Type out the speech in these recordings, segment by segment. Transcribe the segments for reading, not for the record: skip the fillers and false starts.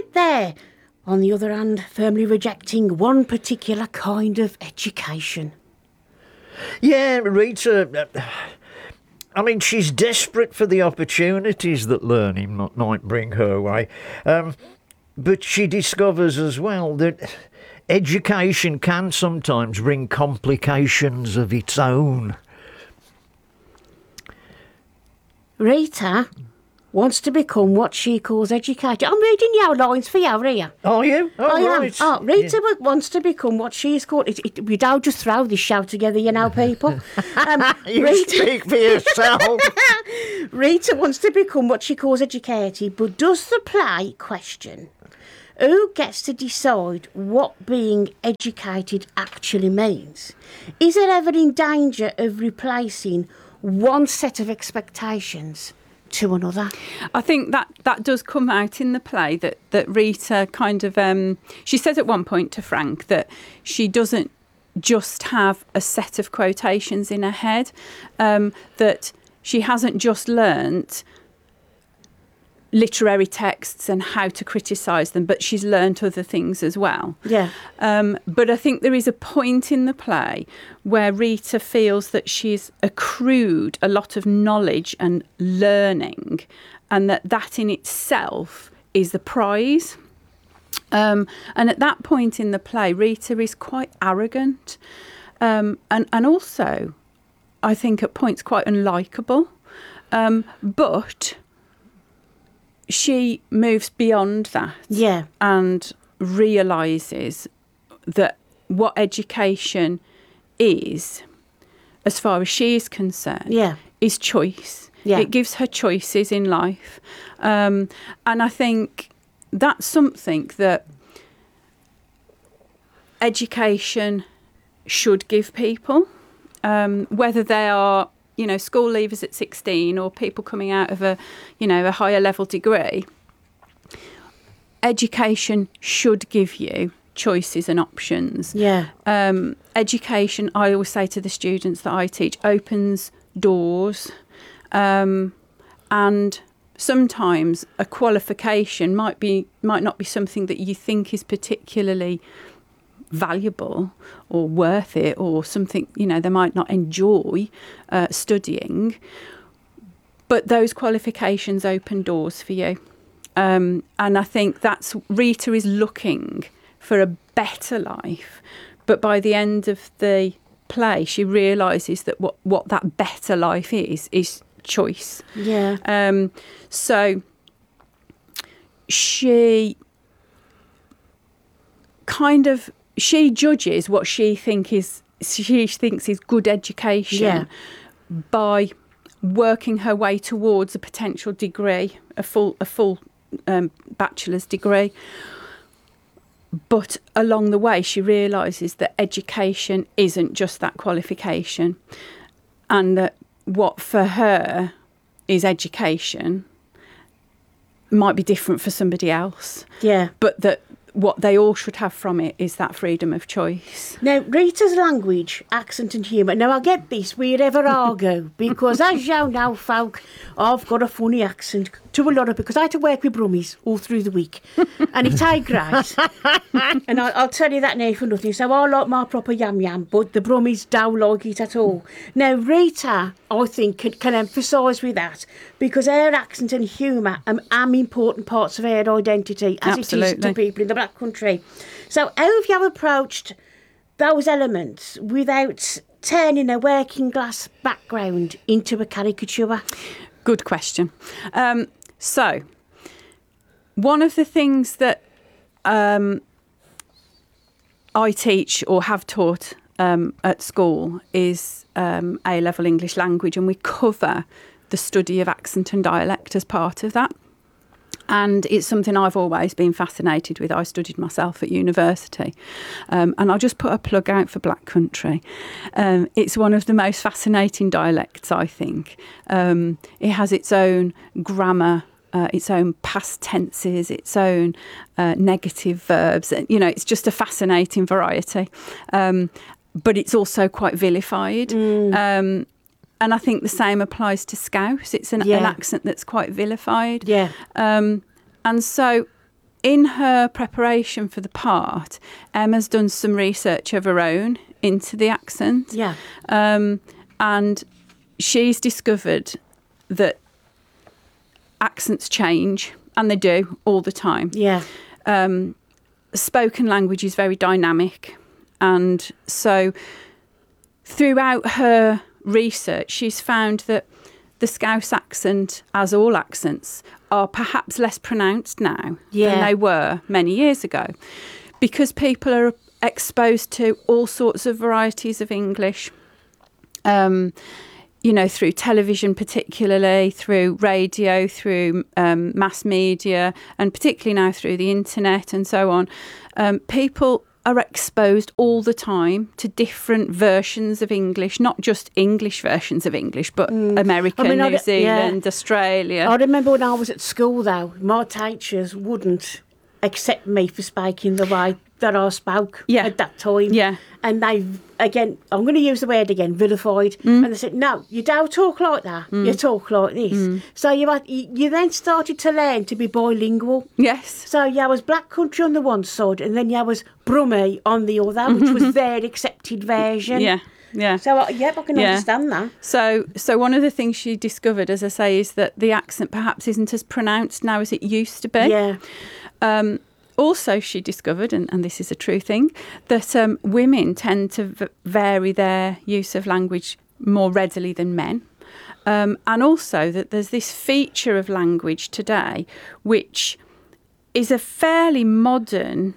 there, on the other hand, firmly rejecting one particular kind of education. Yeah, Rita, I mean, she's desperate for the opportunities that learning might bring her way. But she discovers as well that education can sometimes bring complications of its own. Rita wants to become what she calls educated. I'm reading your lines for you, Ria. Are you? Oh, I am. right. Oh, Rita wants to become what she's called. We don't just throw this show together, you know, people. You speak for yourself. Rita wants to become what she calls educated, but does the play question who gets to decide what being educated actually means? Is it ever in danger of replacing one set of expectations to another? I think that does come out in the play, that Rita kind of she says at one point to Frank that she doesn't just have a set of quotations in her head, that she hasn't just learnt literary texts and how to criticise them, but she's learnt other things as well. Yeah. But I think there is a point in the play where Rita feels that she's accrued a lot of knowledge and learning, and that in itself is the prize. And at that point in the play, Rita is quite arrogant, and also, I think at points quite unlikable. But she moves beyond that, and realises that what education is, as far as she is concerned, is choice. It gives her choices in life, and I think that's something that education should give people, whether they are, you know, school leavers at 16 or people coming out of a higher level degree. Education should give you choices and options. Education, I always say to the students that I teach, opens doors, and sometimes a qualification might not be something that you think is particularly valuable or worth it, or something, you know, they might not enjoy studying, but those qualifications open doors for you, and I think that's Rita is looking for a better life, but by the end of the play she realises that what that better life is choice. So she kind of judges what she thinks is good education by working her way towards a potential degree, a full bachelor's degree. But along the way, she realises that education isn't just that qualification, and that what for her is education might be different for somebody else. But that what they all should have from it is that freedom of choice. Now, Rita's language, accent and humour. Now, I get this wherever I go, because as you know, folk, I've got a funny accent to a lot of, because I had to work with Brummies all through the week, and it ain't great. And I'll tell you that now for nothing. So I like my proper yam, but the Brummies don't like it at all. Now, Rita, I think, can emphasise with that, because her accent and humour are important parts of her identity, as it is to people in the Black Country. So how have you approached those elements without turning a working class background into a caricature? Good question. So one of the things that I teach or have taught at school is A-level English language, and we cover the study of accent and dialect as part of that. And it's something I've always been fascinated with. I studied myself at university. And I'll just put a plug out for Black Country. It's one of the most fascinating dialects, I think. It has its own grammar, its own past tenses, its own negative verbs. You know, it's just a fascinating variety. But it's also quite vilified. And I think the same applies to Scouse. It's an accent that's quite vilified. And so in her preparation for the part, Emma's done some research of her own into the accent. Yeah. And she's discovered that accents change, and they do all the time. Yeah. Spoken language is very dynamic. And so throughout her research, she's found that the Scouse accent, as all accents, are perhaps less pronounced now than they were many years ago, because people are exposed to all sorts of varieties of English, through television particularly, through radio, through mass media, and particularly now through the internet and so on. People are exposed all the time to different versions of English, not just English versions of English, but American, New Zealand, Australia. I remember when I was at school, though, my teachers wouldn't accept me for speaking the way that I spoke at that time. Yeah. And they, again, I'm going to use the word again, vilified. And they said, no, you don't talk like that. You talk like this. So you then started to learn to be bilingual. Yes. So you was Black Country on the one side, and then you was Brummie on the other, which was their accepted version. Yeah. Yeah. So, I can understand that. So one of the things she discovered, as I say, is that the accent perhaps isn't as pronounced now as it used to be. Yeah. Also, she discovered, and this is a true thing, that women tend to vary their use of language more readily than men. And also that there's this feature of language today, which is a fairly modern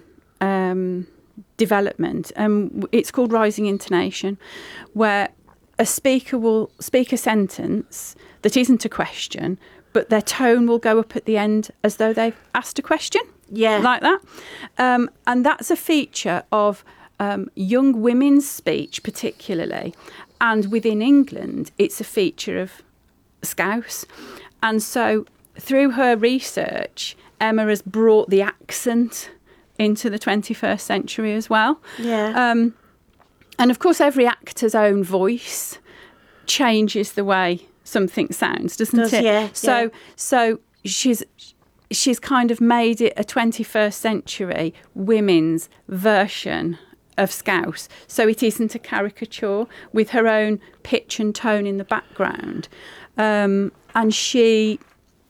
development. It's called rising intonation, where a speaker will speak a sentence that isn't a question, but their tone will go up at the end as though they've asked a question. Yeah. Like that. And that's a feature of young women's speech particularly. And within England, it's a feature of Scouse. And so through her research, Emma has brought the accent into the 21st century as well. Yeah. And of course, every actor's own voice changes the way something sounds, doesn't it? Yeah. So she's kind of made it a 21st century women's version of Scouse. So it isn't a caricature, with her own pitch and tone in the background. And she,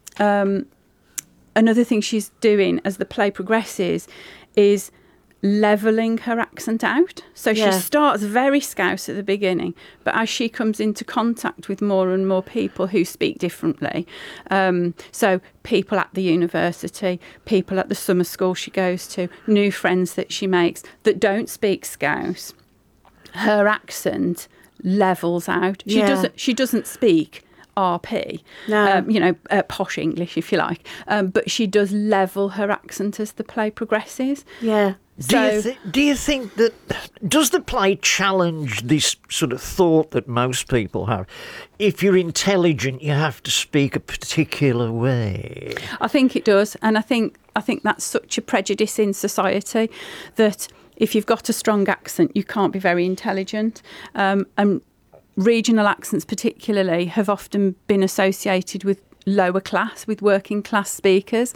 another thing she's doing as the play progresses is levelling her accent out. So she starts very Scouse at the beginning, but as she comes into contact with more and more people who speak differently, so people at the university, people at the summer school she goes to, new friends that she makes that don't speak Scouse, her accent levels out. She doesn't speak RP, posh English, if you like, but she does level her accent as the play progresses. Yeah. Do you think that, does the play challenge this sort of thought that most people have? If you're intelligent, you have to speak a particular way. I think it does, and I think that's such a prejudice in society that if you've got a strong accent, you can't be very intelligent. And regional accents particularly have often been associated with lower class, with working class speakers.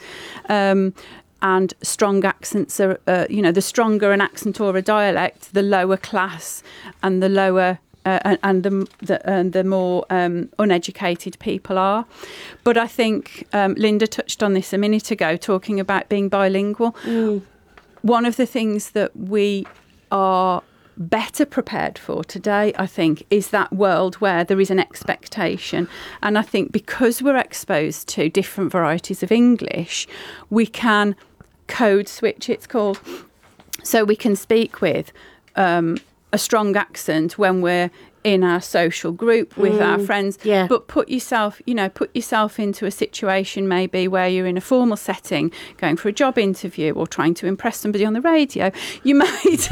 And strong accents are, the stronger an accent or a dialect, the lower class and the lower and the more uneducated people are. But I think Linda touched on this a minute ago, talking about being bilingual. One of the things that we are better prepared for today, I think, is that world where there is an expectation. And I think because we're exposed to different varieties of English, we can code switch, it's called. So we can speak with a strong accent when we're in our social group with our friends. Yeah. But put yourself into a situation maybe where you're in a formal setting, going for a job interview or trying to impress somebody on the radio. You might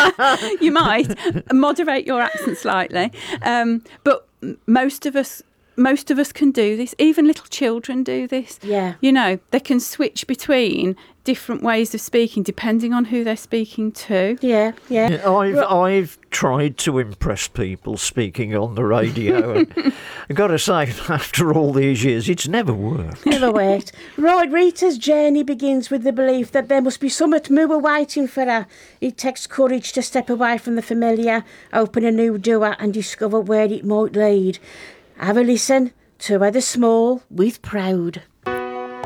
moderate your accent slightly. But most of us most of us can do this. Even little children do this. Yeah. You know, they can switch between different ways of speaking depending on who they're speaking to. Yeah, yeah. I've tried to impress people speaking on the radio, and I've got to say, after all these years, it's never worked. Never worked. Right, Rita's journey begins with the belief that there must be something more waiting for her. It takes courage to step away from the familiar, open a new door and discover where it might lead. Have a listen to Heather Small with Proud.